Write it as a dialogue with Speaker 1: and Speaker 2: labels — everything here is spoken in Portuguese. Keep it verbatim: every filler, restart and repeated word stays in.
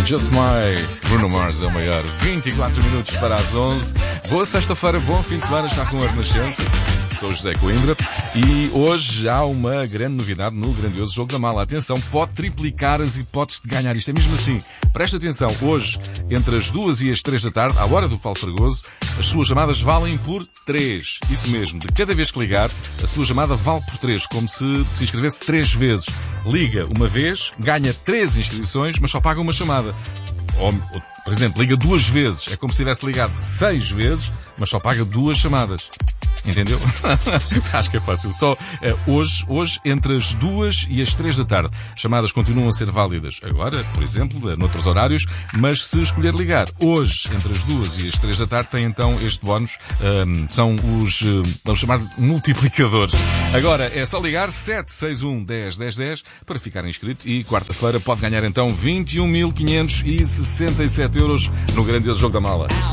Speaker 1: Just My, Bruno Mars é o maior. vinte e quatro minutos para as onze. Boa sexta-feira, bom fim de semana, está com a Renascença. Sou José Coimbra e hoje há uma grande novidade no grandioso Jogo da Mala. Atenção, pode triplicar as hipóteses de ganhar. Isto é mesmo assim. Presta atenção, hoje, entre as duas e as três da tarde, à hora do Paulo Fragoso, as suas chamadas valem por três. Isso mesmo, de cada vez que ligar, a sua chamada vale por três, como se se inscrevesse três vezes. Liga uma vez, ganha três inscrições, mas só paga uma chamada. Ou, ou, por exemplo, liga duas vezes, é como se tivesse ligado seis vezes, mas só paga duas chamadas. Entendeu? Acho que é fácil. Só eh, hoje, hoje, entre as duas e as três da tarde. Chamadas continuam a ser válidas agora, por exemplo, eh, noutros horários, mas se escolher ligar hoje, entre as duas e as três da tarde, tem então este bónus. Um, são os, uh, vamos chamar de multiplicadores. Agora, é só ligar sete seis um, dez, dez, dez para ficar inscrito e quarta-feira pode ganhar então vinte e um mil quinhentos e sessenta e sete euros no grandioso Jogo da Mala.